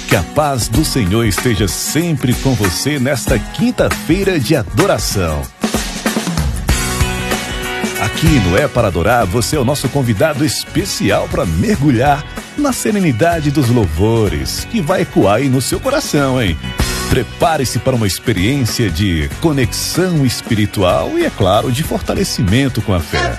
Que a paz do Senhor esteja sempre com você nesta quinta-feira de adoração. Aqui no É Para Adorar, você é o nosso convidado especial para mergulhar na serenidade dos louvores, que vai ecoar aí no seu coração, hein? Prepare-se para uma experiência de conexão espiritual e, é claro, de fortalecimento com a fé.